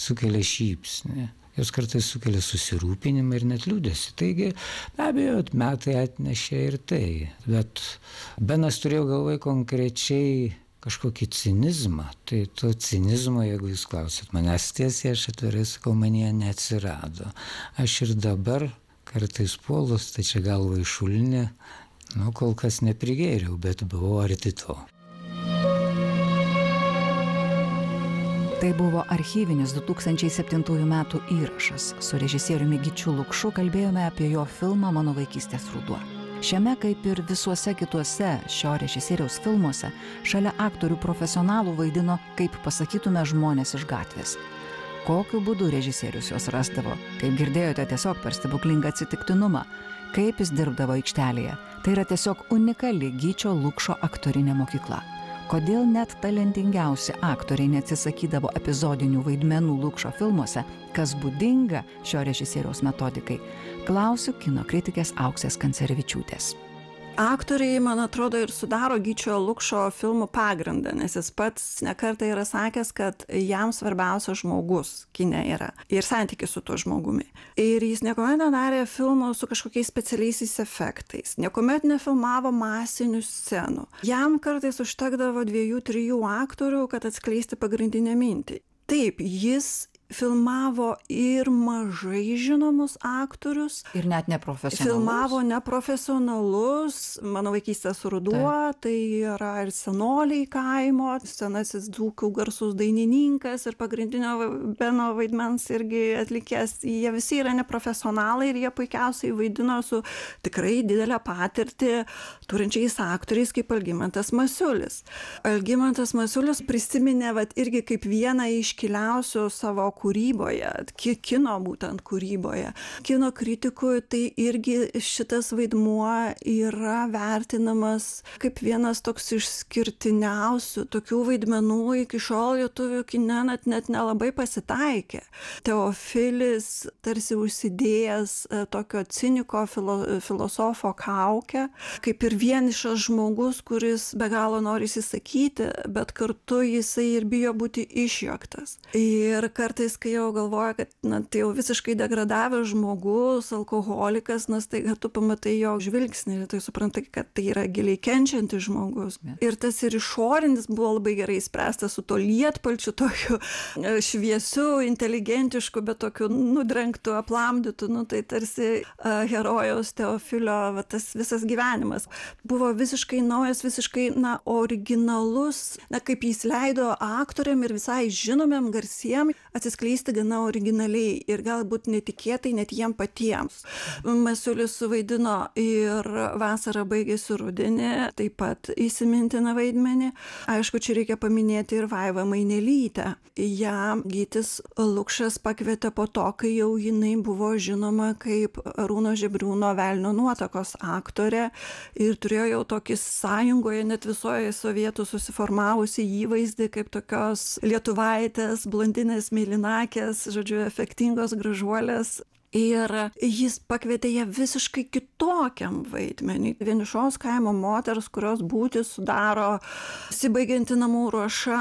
sukelia šypsnį. Jos kartais sukelia susirūpinimą ir net liūdesį. Taigi, be abejo, metai atnešė ir tai. Bet Benas turėjo galvoje konkrečiai kažkokį cinizmą. Tai to cinizmo, jeigu jūs klausėt manęs tiesiai, aš atvirai sakau, manyje neatsirado. Aš ir dabar kartais puolu stačia galva į šulinį, kol kas neprigėriau, bet buvau arti to. Tai buvo archyvinis 2007 metų įrašas. Su režisieriumi Gyčiu Lukšu kalbėjome apie jo filmą Mano vaikystės ruduo. Šiame, kaip ir visuose kituose šio režisieriaus filmuose, šalia aktorių profesionalų vaidino, kaip pasakytume, žmonės iš gatvės. Kokiu būdu režisierius juos rasdavo, kaip girdėjote, tiesiog per stebuklingą atsitiktinumą, kaip jis dirbdavo aikštelėje. Tai yra tiesiog unikali Gyčio Lukšo aktorinė mokykla. Kodėl net talentingiausi aktoriai neatsisakydavo epizodinių vaidmenų Lukšo filmuose, kas būdinga šio režisieriaus metodikai, klausiu kino kritikės Auksės Kancerevičiūtės. Aktoriai, man atrodo, ir sudaro Gyčio Lukšo filmų pagrindą, nes jis pats nekartą yra sakęs, kad jam svarbiausia žmogus kine yra ir santykis su tuo žmogumi. Ir jis niekuomet nedarė filmų su kažkokiais specialiaisiais efektais, niekuomet nefilmavo masinių scenų. Jam kartais užtekdavo 2-3 aktorių, kad atskleisti pagrindinę mintį. Taip, jis filmavo ir mažai žinomus aktorius. Ir net neprofesionalus. Filmavo neprofesionalus. Mano vaikystės ruduo, tai yra ir senoliai kaimo, senasis dzūkų garsus dainininkas ir pagrindinio Beno vaidmens irgi atlikęs. Jie visi yra neprofesionalai ir jie puikiausiai vaidino su tikrai didelę patirtį turinčiais aktoriais kaip Algimantas Masiulis. Algimantas Masiulis prisiminė irgi kaip vieną iškiliausių savo kūryboje, kino būtent kūryboje. Kino kritikui tai irgi šitas vaidmuo yra vertinamas kaip vienas toks išskirtiniausių tokių vaidmenų iki šiol lietuvių kine net nelabai pasitaikė. Teofilis tarsi užsidėjęs tokio ciniko filosofo kaukę, kaip ir vienišas žmogus, kuris be galo nori įsisakyti, bet kartu jisai ir bijo būti išjuoktas. Ir kartais, kai jau galvoja, kad tai jau visiškai degradavęs žmogus, alkoholikas, tai tu pamatai jo žvilgsnį ir tai suprantai, kad tai yra giliai kenčiantis žmogus. Ir tas ir išorinis buvo labai gerai spręstas su to lietpalčiu, tokiu šviesiu, inteligentišku, bet tokiu nudrengtu, aplamdytu, tai tarsi herojaus Teofilio tas visas gyvenimas. Buvo visiškai naujas, visiškai originalus, kaip jis leido aktoriam ir visai žinomiem, garsiem atsiskleisti gana originaliai ir galbūt netikėtai net jiem patiems. Masiulis suvaidino ir Vasara baigėsi rudenį, taip pat įsimintiną vaidmenį. Aišku, čia reikia paminėti ir Vaivą Mainelytę. Ją Gytis Lukšas pakvietė po to, kai jau jinai buvo žinoma kaip Arūno Žebriūno Velnio nuotakos aktorė ir turėjo jau tokį sąjungoje, net visoje sovietų susiformavusi įvaizdį kaip tokios lietuvaitės, blondinės, mėlynakės, žodžiu, efektingos gražuolės. Ir jis pakvietė ją visiškai kitokiam vaidmeniui. Vienišos kaimo moters, kurios būtį sudaro besibaigianti namų ruoša,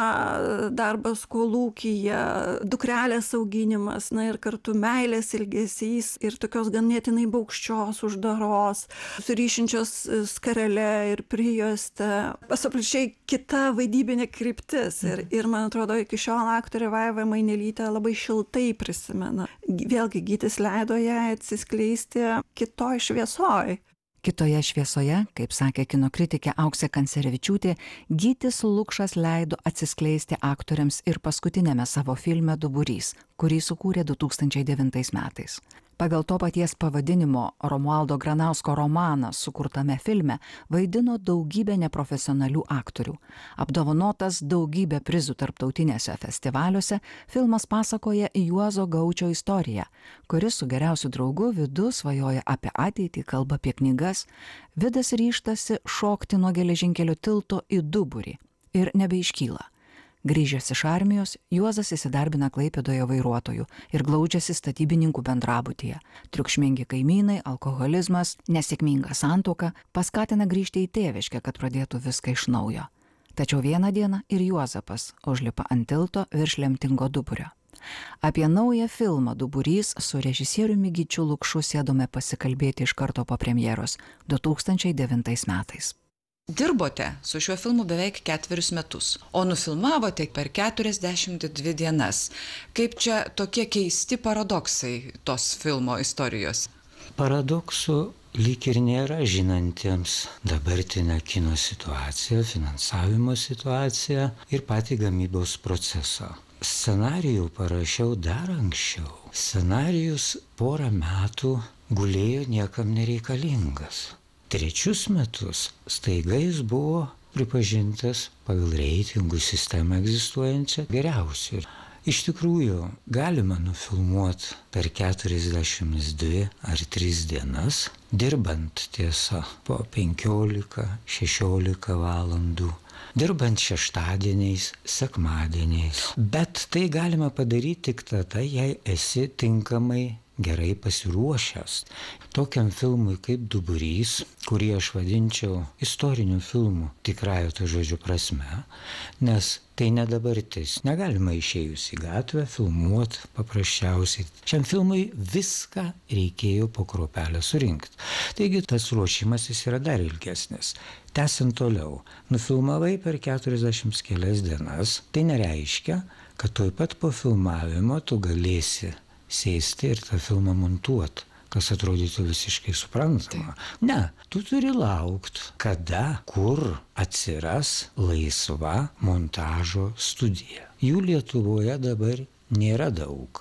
darbas kolūkyje, dukrelės auginimas, ir kartu meilės ilgesys ir tokios ganėtinai baugščios, uždaros, surišinčios skarele ir prijuoste. Absoliučiai kita vaidybinė kryptis. Ir man atrodo, iki šiol aktorė Vaiva Mainelytė labai šiltai prisimena. Vėlgi Gytis leido jai atsiskleisti kitoj šviesoj. Kitoje šviesoje, kaip sakė kino kritikė Auksė Kancerevičiūtė, Gytis Lukšas leido atsiskleisti aktoriams ir paskutinėme savo filme Duburys, kurį sukūrė 2009 metais. Pagal to paties pavadinimo Romualdo Granausko romaną sukurtame filme vaidino daugybė neprofesionalių aktorių. Apdovanotas daugybė prizų tarptautinėse festivaliuose, filmas pasakoja Juozo Gaučio istoriją, kuris su geriausiu draugu Vidu svajoja apie ateitį, kalba apie knygas. Vidas ryžtasi šokti nuo geležinkelio tilto į Duburį ir nebeiškyla. Grįžęs iš armijos, Juozas įsidarbina Klaipėdoje vairuotojų ir glaudžiasi statybininkų bendrabutyje. Triukšmingi kaimynai, alkoholizmas, nesėkminga santuoka paskatina grįžti į tėviškę, kad pradėtų viską iš naujo. Tačiau vieną dieną ir Juozapas užlipa ant tilto virš lemtingo Duburio. Apie naują filmą Duburys su režisieriumi Gyčiu Lukšu sėdome pasikalbėti iš karto po premjeros 2009 metais. Dirbote su šiuo filmu beveik 4 metus, o nufilmavote per 42 dienas. Kaip čia tokie keisti paradoksai tos filmo istorijos? Paradoksų lyg ir nėra, žinantiems dabartinę kino situaciją, finansavimo situaciją ir patį gamybos procesą. Scenarijų parašiau dar anksčiau. Scenarijus 1 metų gulėjo niekam nereikalingas. 3 metus staiga jis buvo pripažintas pagal reitingų sistemą egzistuojančią geriausiu. Iš tikrųjų, galima nufilmuoti per 42 ar 3 dienas, dirbant tiesa po 15-16 valandų, dirbant šeštadieniais, sekmadieniais. Bet tai galima padaryti tik tada, jei esi tinkamai gerai pasiruošęs. Tokiam filmui kaip Duburys, kurį aš vadinčiau istoriniu filmu tikrąja to žodžio prasme, nes tai ne dabartis. Negalima išėjus į gatvę filmuoti paprasčiausiai. Šiam filmui viską reikėjo po kruopelę surinkti. Taigi tas ruošimasis yra dar ilgesnis. Tęsiant toliau, nufilmavai per 40 kelias dienas, tai nereiškia, kad tuoj pat po filmavimo tu galėsi sėsti ir tą filmą montuoti, kas atrodytų visiškai suprantama. Ne, tu turi laukti, kada, kur atsiras laisva montažo studija. Jų Lietuvoje dabar nėra daug.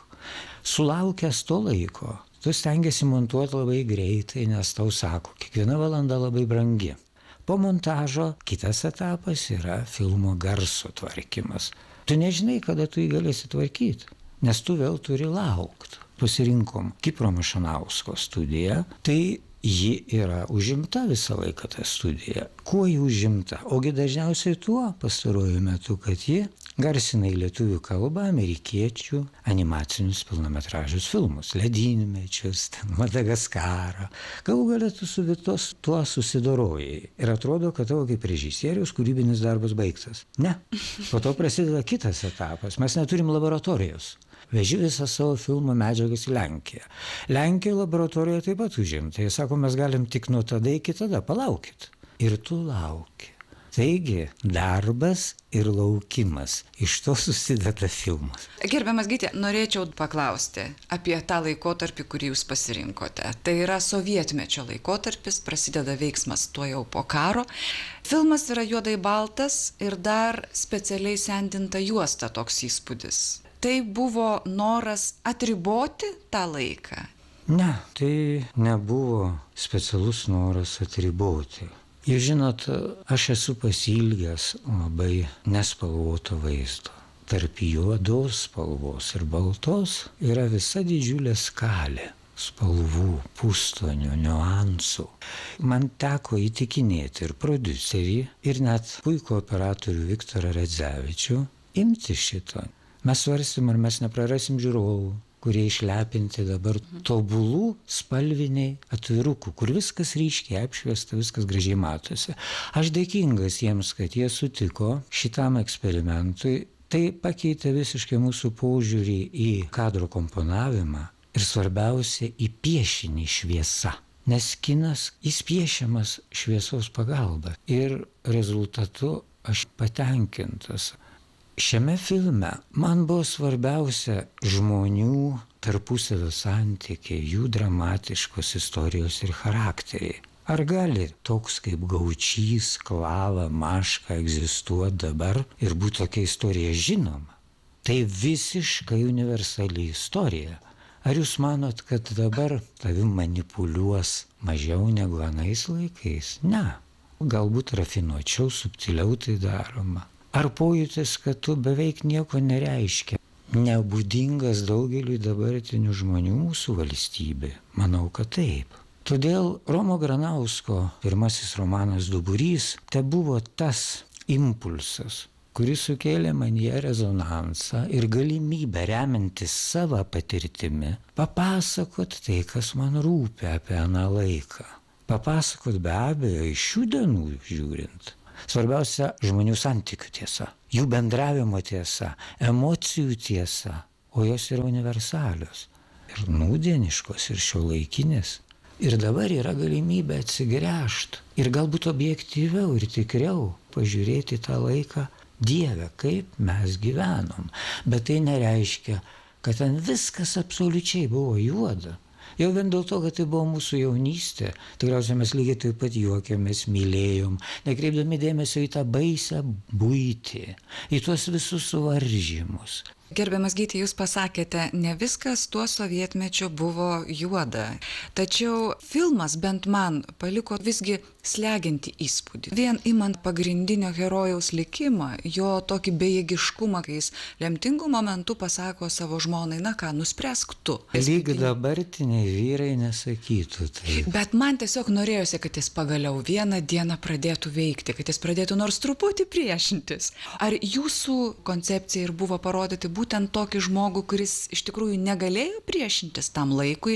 Sulaukęs to laiko, tu stengiasi montuoti labai greitai, nes tau sako, kiekviena valanda labai brangi. Po montažo kitas etapas yra filmo garso tvarkymas. Tu nežinai, kada tu jį galėsi tvarkyti, nes tu vėl turi laukti. Pasirinkom Kipro Mašanausko studiją, tai ji yra užimta visą laiką ta studija. Kuo ji užimta? Ogi dažniausiai tuo pastaruoju metu, kad ji garsina į lietuvių kalbą amerikiečių animacinius pilnametražius filmus, Ledynmečius, Madagaskarą. Galų gale tu su tuo susidorojai ir atrodo, kad tavo kaip režisieriaus kūrybinis darbas baigtas. Ne. Po to prasideda kitas etapas. Mes neturim laboratorijos. Veži visą savo filmo medžiagas į Lenkiją. Lenkijoje laboratorija taip pat užimta. Jie sako, mes galim tik nuo tada iki tada, palaukit. Ir tu lauki. Taigi, darbas ir laukimas. Iš to susideda filmas. Gerbiamas Gyti, norėčiau paklausti apie tą laikotarpį, kurį jūs pasirinkote. Tai yra sovietmečio laikotarpis, prasideda veiksmas tuo jau po karo. Filmas yra juodai baltas ir dar specialiai sendinta juosta toks įspūdis. Tai buvo noras atriboti tą laiką? Ne, tai nebuvo specialus noras atriboti. Jūs žinot, aš esu pasiilgęs labai nespalvoto vaizdo. Tarp juodos spalvos ir baltos yra visa didžiulė skalė spalvų, pustonių, niuansų. Man teko įtikinėti ir prodiuserį, ir net puikų operatorių Viktorą Radzevičių imti šito. Mes svarstėm, ar mes neprarasim žiūrovų, kurie išlepinti dabar tobulų spalviniai atvirukų, kur viskas ryškiai apšviesta, viskas gražiai matosi. Aš dėkingas jiems, kad jie sutiko šitam eksperimentui. Tai pakeitė visiškai mūsų požiūrį į kadro komponavimą ir svarbiausia į piešinį šviesa. Nes kinas jis piešiamas šviesos pagalba ir rezultatu aš patenkintas. Šiame filme man buvo svarbiausia žmonių tarpusavio santykiai, jų dramatiškos istorijos ir charakteriai. Ar gali toks kaip Gaučys, Klava, Maška egzistuoti dabar ir būti tokia istorija žinoma? Tai visiškai universali istorija. Ar jūs manot, kad dabar tavim manipuliuos mažiau negu anais laikais? Ne. Galbūt rafinuočiau, subtiliau tai daroma. Ar pojūtis, kad tu beveik nieko nereiškia, nebūdingas daugeliui dabartinių žmonių mūsų valstybė? Manau, kad taip. Todėl Romo Granausko pirmasis romanas Duburys te buvo tas impulsas, kuris sukėlė manyje rezonansą ir galimybę remiantis savo patirtimi papasakot tai, kas man rūpi apie aną laiką. Papasakot be abejo iš šių dienų žiūrint. Svarbiausia žmonių santykių tiesa, jų bendravimo tiesa, emocijų tiesa, o jos yra universalios. Ir nūdieniškos, ir šiuolaikinės. Ir dabar yra galimybė atsigręžti ir galbūt objektyviau ir tikriau pažiūrėti tą laiką. Dieve, kaip mes gyvenom. Bet tai nereiškia, kad ten viskas absoliučiai buvo juoda. Jau vien dėl to, kad tai buvo mūsų jaunystė, tikriausiai mes lygiai taip pat juokėmės, mylėjom, nekreipdami dėmesio į tą baisę buitį, į tuos visus suvaržymus. Gerbiamas Gyti, jūs pasakėte, ne viskas tuo sovietmečiu buvo juoda. Tačiau filmas bent man paliko visgi slegiantį įspūdį. Vien imant pagrindinio herojaus likimą, jo tokį bejėgiškumą, kai jis lemtingų momentų pasako savo žmonai, na ką, nuspręsk tu. Lyg dabartiniai vyrai nesakytų tai. Bet man tiesiog norėjosi, kad jis pagaliau vieną dieną pradėtų veikti, kad jis pradėtų nors truputį priešintis. Ar jūsų koncepcija ir buvo parodyti būtent tokį žmogų, kuris iš tikrųjų negalėjo priešintis tam laikui?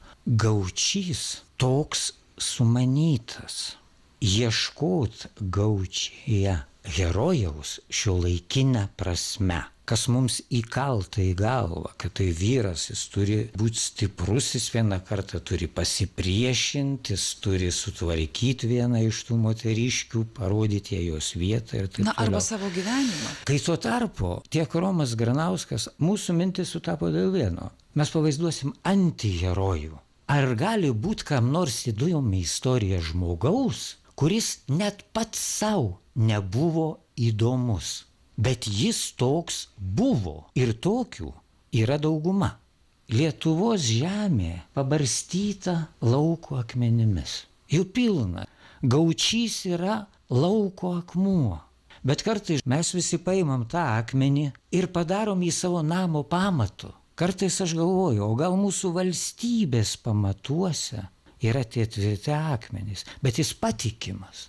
Gaučys toks sumanytas, ieškot Gaučyje herojaus šiuolaikinę prasme, kas mums įkalta į galvą, kad tai vyras, jis turi būti stiprus, jis vieną kartą turi pasipriešinti, jis turi sutvarkyti vieną iš tų moteriškių, parodyti jos vietą ir taip toliau. Arba savo gyvenimą. Kai tuo tarpu tiek Romas Granauskas, mūsų mintis sutapo dėl vieno. Mes pavaizduosim antiherojų. Ar gali būti kam nors įdomi istorija žmogaus, kuris net pats savo nebuvo įdomus? Bet jis toks buvo ir tokių yra dauguma. Lietuvos žemė pabarstyta lauko akmenimis. Jų pilna. Gaučys yra lauko akmuo. Bet kartais mes visi paimam tą akmenį ir padarom jį savo namo pamatu. Kartais aš galvoju, o gal mūsų valstybės pamatuose yra tie tvirti akmenys, bet jis patikimas.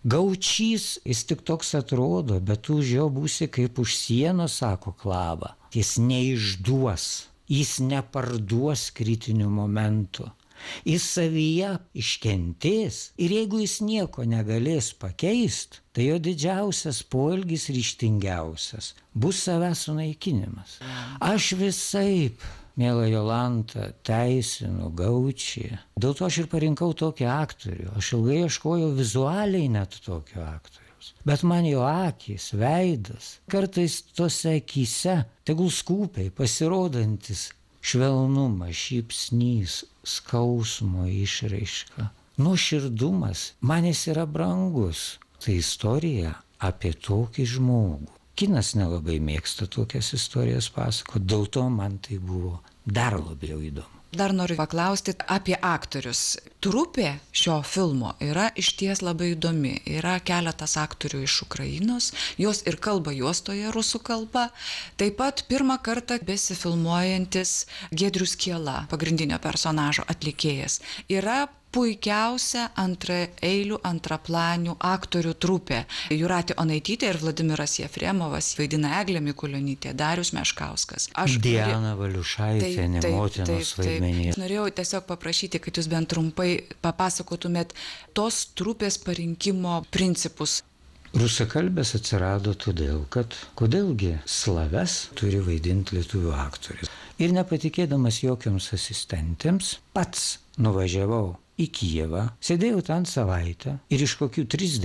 Gaučys, jis tik toks atrodo, bet tu už jo būsi kaip už sienos, sako Klava. Jis neišduos, jis neparduos kritinių momentų. Jis savyje iškentės ir jeigu jis nieko negalės pakeisti, tai jo didžiausias poelgis ryžtingiausias bus savęs sunaikinimas. Aš visaip, miela Jolanta, teisinu Gaučį. Dėl to aš ir parinkau tokį aktorių. Aš ilgai ieškojau vizualiai net tokio aktoriaus. Bet man jo akys, veidas, kartais tose akyse, tegul skūpiai pasirodantis švelnumas, šypsnys, skausmo išraiška, nuoširdumas, man jis yra brangus. Tai istorija apie tokį žmogų. Kinas nelabai mėgsta tokias istorijas pasakoti, dėl to man tai buvo dar labiau įdomu. Dar noriu paklausti apie aktorius. Trupė šio filmo yra išties labai įdomi. Yra keletas aktorių iš Ukrainos, jos ir kalba juostoje rusų kalba. Taip pat pirmą kartą besifilmuojantis Giedrius Kiela, pagrindinio personažo atlikėjas. Yra puikiausia antraeilių, antraplanių aktorių trupė. Jūratė Onaitytė ir Vladimiras Jefremovas vaidina Eglė Mikulionytė, Darius Meškauskas. Diana Valiušaitė, motinos vaidmenyje. Norėjau tiesiog paprašyti, kad jūs bent trumpai papasakotumėt tos trupės parinkimo principus. Rusakalbės atsirado todėl, kad kodėlgi slaves turi vaidinti lietuvių aktorius. Ir nepatikėdamas jokioms asistentėms, pats nuvažiavau į Kijevą, sėdėjau ten savaitę ir iš kokių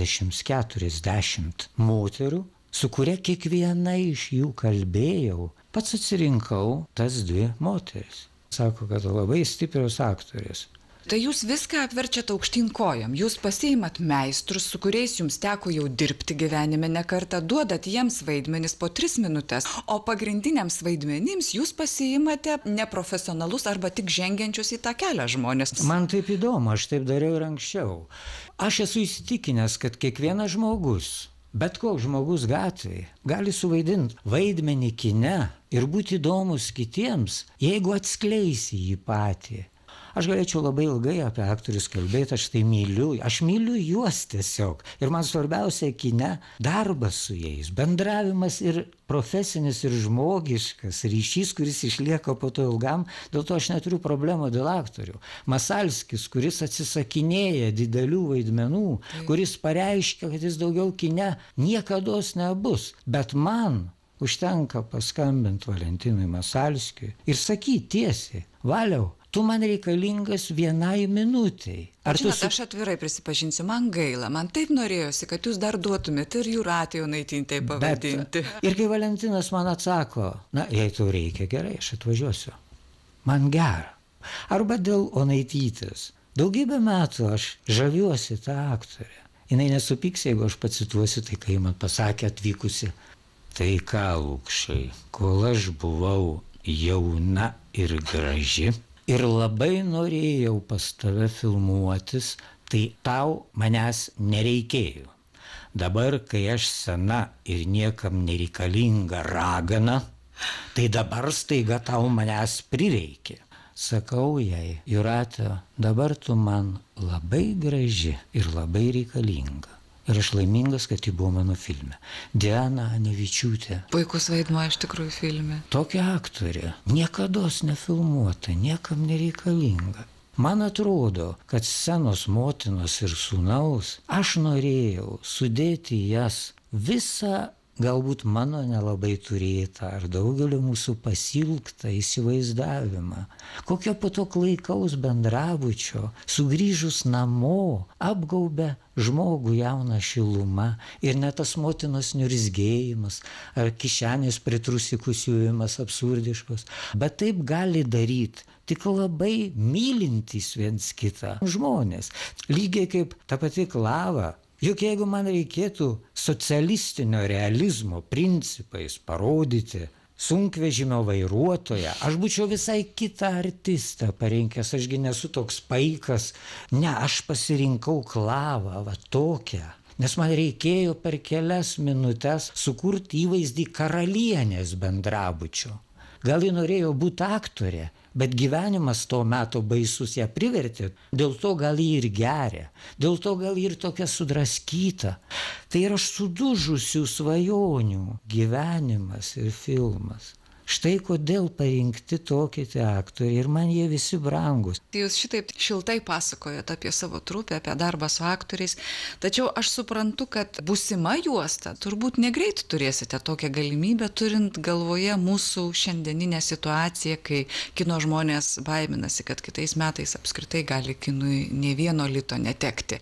30-40 moterų, su kuria kiekviena iš jų kalbėjau, pats atsirinkau tas 2 moteris. Sako, kad labai stiprios aktorės. Tai jūs viską apverčiat aukštyn kojom, jūs pasiimat meistrus, su kuriais jums teko jau dirbti gyvenime ne kartą, duodat jiems vaidmenis po 3 minutės, o pagrindiniams vaidmenims jūs pasiimate neprofesionalus arba tik žengiančius į tą kelią žmonės. Man taip įdomu, aš taip dariau ir anksčiau. Aš esu įsitikinęs, kad kiekvienas žmogus, bet koks žmogus gatvėje, gali suvaidinti vaidmenį kine ir būti įdomus kitiems, jeigu atskleisi jį patį. Aš galėčiau labai ilgai apie aktorius kalbėti, aš tai myliu, aš myliu juos tiesiog. Ir man svarbiausia kine darbas su jais, bendravimas ir profesinis ir žmogiškas ryšys, kuris išlieka po to ilgam, dėl to aš neturiu problemų dėl aktorių. Masalskis, kuris atsisakinėja didelių vaidmenų, kuris pareiškia, kad jis daugiau kine niekados nebus, bet man Užtenka paskambinti Valentinui Masalskiui ir sakyti tiesiai, Valiau, tu man reikalingas vienai minutei. Žinot, aš atvirai prisipažinsiu, man gaila, man taip norėjosi, kad jūs dar duotumėt ir Jūratę Jonaitytę pavadinti. Ir kai Valentinas man atsako, na, jei tau reikia, gerai, aš atvažiuosiu. Man gera. Arba dėl Onaitytės. Daugybę metų aš žaviuosi tą aktorę. Jinai nesupyks, jeigu aš pacituosiu tai, kai man pasakė atvykusi. Tai ką, Lukšai, kol aš buvau jauna ir graži ir labai norėjau pas tave filmuotis, tai tau manęs nereikėjo. Dabar, kai aš sena ir niekam nereikalinga ragana, tai dabar staiga tau manęs prireikė. Sakau jai, Jūrate, dabar tu man labai graži ir labai reikalinga. Ir aš laimingas, kad ji buvo mano filme. Diana Anevičiūtė. Puikus vaidmuo iš tikrųjų filme. Tokia aktorė, niekados nefilmuota, niekam nereikalinga. Man atrodo, kad scenos motinos ir sūnaus aš norėjau sudėti jas visą, galbūt mano nelabai turėtą ar daugelio mūsų pasilgtą įsivaizdavimą, kokio po to klaikaus bendrabučio, sugrįžus namo, apgaubė žmogų jauną šilumą ir net tas motinos niurzgėjimas ar kišenės pritrusikų siūvimas absurdiškos, bet taip gali daryti tik labai mylintys viens kitą žmonės, lygiai kaip ta pati Klava. Juk jeigu man reikėtų socialistinio realizmo principais parodyti sunkvežimio vairuotoją, aš būčiau visai kitą artistą parinkęs, ašgi nesu toks paikas. Ne, aš pasirinkau Klavą, va tokią. Nes man reikėjo per kelias minutes sukurti įvaizdį karalienės bendrabučio. Gal ji norėjo būti aktorė, bet gyvenimas to meto baisus ją privertė, dėl to gal ji ir geria, dėl to gal ji ir tokia sudraskyta. Tai yra sudužusių svajonių gyvenimas ir filmas. Štai kodėl parinkti tokie tie aktoriai ir man jie visi brangus. Jūs šitaip šiltai pasakojate apie savo trupę, apie darbą su aktoriais, tačiau aš suprantu, kad būsima juosta turbūt negreit turėsite tokią galimybę, turint galvoje mūsų šiandieninę situaciją, kai kino žmonės baiminasi, kad kitais metais apskritai gali kinui ne vieno lito netekti.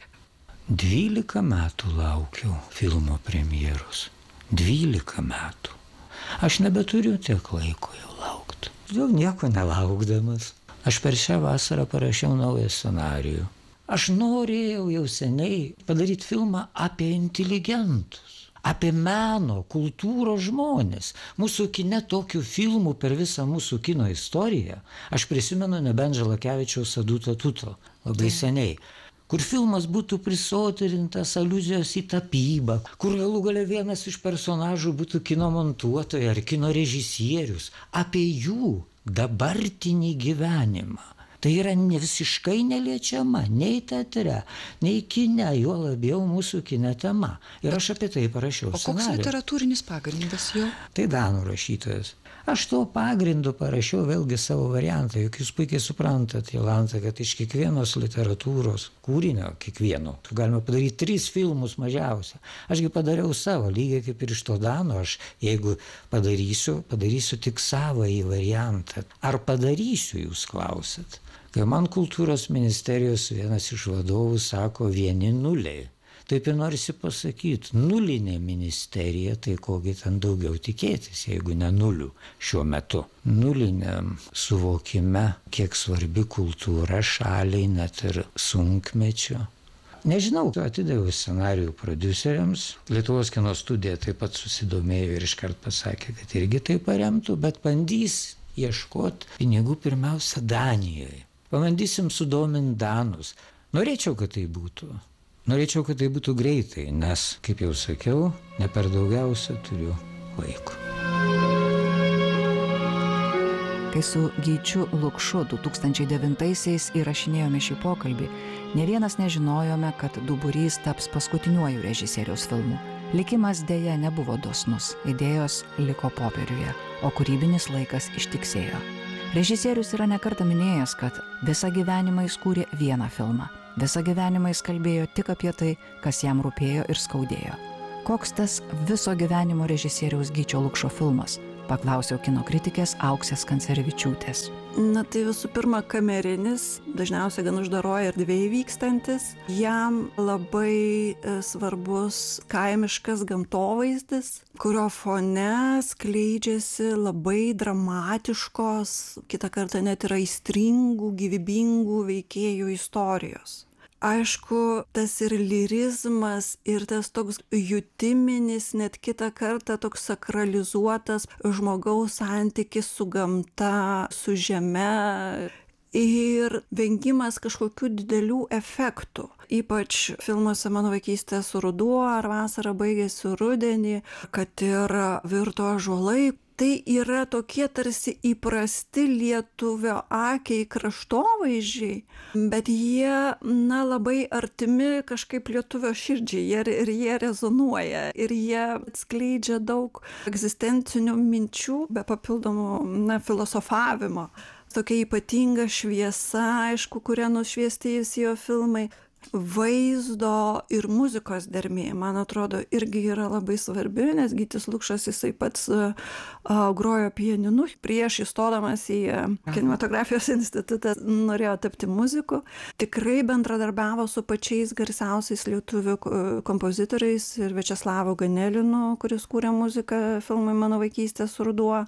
12 metų laukiau filmo premjeros. 12 metų. Aš nebeturiu tiek laiko jau laukti. Jau nieko nelaukdamas. Aš per šią vasarą parašiau naują scenarijų. Aš norėjau jau seniai padaryti filmą apie inteligentus, apie meno, kultūros žmonės. Mūsų kine tokių filmų per visą mūsų kino istoriją. Aš prisimenu nebent Žalakevičiaus Aduto Tuto labai seniai. Kur filmas būtų prisotirintas aliuzijos į tapybą, kur galų gale vienas iš personažų būtų kino montuotojas ar kino režisierius, apie jų dabartinį gyvenimą. Tai yra visiškai neliečiama nei teatre, nei kine, juo labiau mūsų kine tema. Ir aš apie tai parašiau scenarijų. O koks literatūrinis pagrindas jo? Tai danų rašytojas. Aš tuo pagrindu parašiau vėlgi savo variantą, juk jūs puikiai suprantat, Jolanta, kad iš kiekvienos literatūros kūrinio, kiekvieno, galima padaryti 3 filmus mažiausia. Ašgi padariau savo, lygiai kaip ir iš to dano, aš jeigu padarysiu tik savąjį variantą. Ar padarysiu, jūs klausat? Kai man kultūros ministerijos vienas iš vadovų sako 1 nuliai. Taip ir norisi pasakyti, nulinė ministerija, tai kogi ten daugiau tikėtis, jeigu ne nulių šiuo metu. Nuliniam suvokime, kiek svarbi kultūra šaliai net ir sunkmečio. Nežinau, atidaviau scenarijų prodiuseriams. Lietuvos kino studija taip pat susidomėjo ir iškart pasakė, kad irgi tai paremtų, bet bandys ieškoti pinigų pirmiausia Danijoje. Pabandysim sudominti danus. Norėčiau, kad tai būtų. Norėčiau, kad tai būtų greitai, nes, kaip jau sakiau, ne per daugiausia turiu laiko. Kai su Gyčiu Lukšu 2009-aisiais įrašinėjome šį pokalbį, ne vienas nežinojome, kad Duburys taps paskutiniuoju režisieriaus filmu. Likimas dėja nebuvo dosnus, idėjos liko popieriuje, o kūrybinis laikas ištiksėjo. Režisierius yra nekartą minėjęs, kad visą gyvenimą jis kūrė vieną filmą. Visą gyvenimą jis kalbėjo tik apie tai, kas jam rūpėjo ir skaudėjo. Koks tas viso gyvenimo režisieriaus Gyčio Lukšo filmas? Paklausiau kino kritikės Auksės Kancerevičiūtės. Na tai visų pirma kamerinis, dažniausiai gan uždaroje erdvėje vykstantis. Jam labai svarbus kaimiškas gamtovaizdis, kurio fone skleidžiasi labai dramatiškos, kitą kartą net ir aistringų, gyvybingų veikėjų istorijos. Aišku, tas ir lirizmas, ir tas toks jutiminis, net kitą kartą toks sakralizuotas žmogaus santykis su gamta, su žeme ir vengimas kažkokių didelių efektų. Ypač filmuose Mano vaikystės ruduo ar Vasara baigėsi rudenį, kad ir Virto ąžuolai. Tai yra tokie tarsi įprasti lietuvio akiai kraštovaizdžiai, bet jie, labai artimi kažkaip lietuvio širdžiai ir jie rezonuoja ir jie atskleidžia daug egzistencinių minčių be papildomų filosofavimo. Tokia ypatinga šviesa, aišku, kurią nušviesti jo filmai. Vaizdo ir muzikos dermė, man atrodo, irgi yra labai svarbi, nes Gytis Lukšas jisai pats grojo pianinu. Prieš įstodamas į kinematografijos institutą norėjo tapti muziku. Tikrai bendradarbiavo su pačiais garsiausiais lietuvių kompozitoriais ir Viačeslavu Ganelinu, kuris kūrė muziką filmui Mano vaikystės ruduo,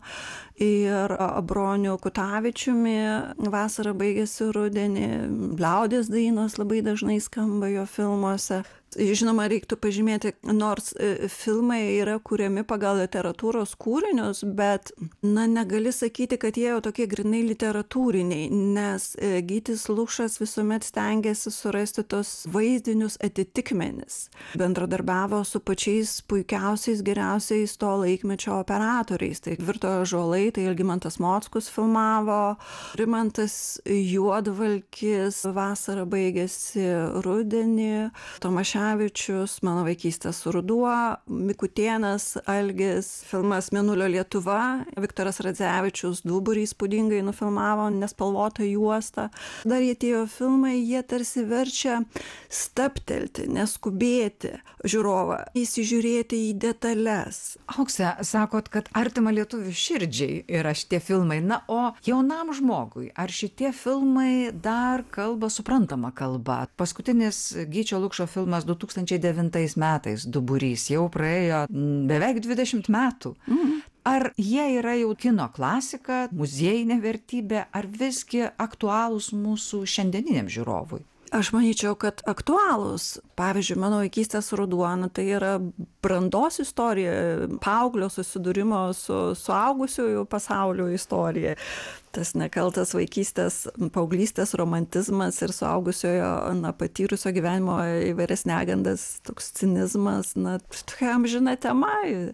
ir Broniu Kutavičiumi, Vasara baigėsi rudenį, liaudies dainos labai dažnai skamba jo filmuose. Žinoma, reiktų pažymėti, nors filmai yra kuriami pagal literatūros kūrinius, bet, negali sakyti, kad jie jau tokie grinai literatūriniai, nes Gytis Lukšas visuomet stengiasi surasti tos vaizdinius atitikmenis. Bendradarbiavo su pačiais puikiausiais, geriausiais to laikmečio operatoriais. Tai Virto ąžuolai, tai Algimantas Mockus filmavo, Rimantas Juodvalkis, Vasara baigėsi rudenį, Tomaševičius, Mano vaikystės ruduo, Mikutėnas, Algis, filmas Mėnulio Lietuva, Viktoras Radzevičius Duburį įspūdingai nufilmavo nespalvotą juostą. Dar jie tie filmai, jie tarsi verčia stabtelti, neskubėti žiūrovą, įsižiūrėti į detalės. Aukse, sakot, kad artima lietuvių širdžiai yra šitie filmai. Na, o jaunam žmogui, ar šitie filmai dar kalba suprantama kalba? Paskutinis Gyčio Lukšo filmas 2009 metais, Duburys, jau praėjo beveik 20 metų. Ar jie yra jau kino klasika, muziejinė vertybė, ar visgi aktualūs mūsų šiandieniniam žiūrovui? Aš manyčiau, kad aktualūs. Pavyzdžiui, Mano vaikystės ruduo, tai yra brandos istorija, paauglio susidūrimo su suaugusiųjų pasaulio istorija. Tas nekaltas vaikystės, paauglystės romantizmas ir suaugusiojo, patyrusio gyvenimo įvairias negandas, toks cinizmas, tokia amžina tema.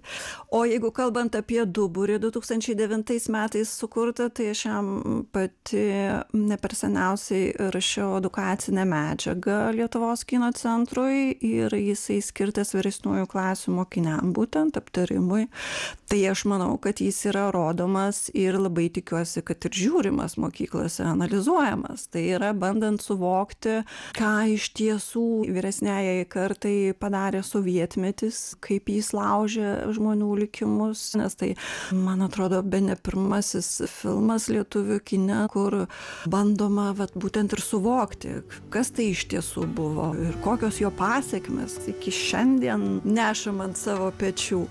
O jeigu kalbant apie Duburį 2009 metais sukurtą, tai aš jam pati ne per seniausiai rašiau edukacinę medžiagą Lietuvos kino centrui ir jisai skirtas vyresniųjų klasių mokiniam būtent aptarimui. Tai aš manau, kad jis yra rodomas ir labai tikiuosi, kad ir žiūrimas mokyklose, analizuojamas. Tai yra bandant suvokti, ką iš tiesų vyresniajai kartai padarė sovietmetis, kaip jis laužė žmonių likimus, nes tai, man atrodo, bene pirmasis filmas lietuvių kine, kur bandoma būtent ir suvokti, kas tai iš tiesų buvo ir kokios jo pasekmės iki šiandien nešam ant savo pečių.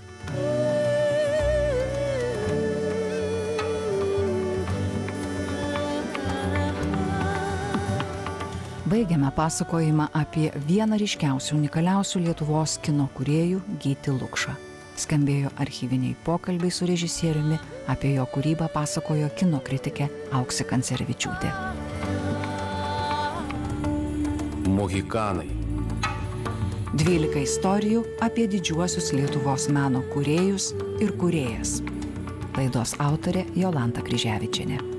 Baigiame pasakojimą apie vieną ryškiausių, unikaliausių Lietuvos kino kūrėjų Gytį Lukšą. Skambėjo archyviniai pokalbiai su režisieriumi, apie jo kūrybą pasakojo kino kritikė Auksė Kancerevičiūtė. Mohikanai. 12 istorijų apie didžiuosius Lietuvos meno kūrėjus ir kūrėjas. Laidos autorė Jolanta Kryževičienė.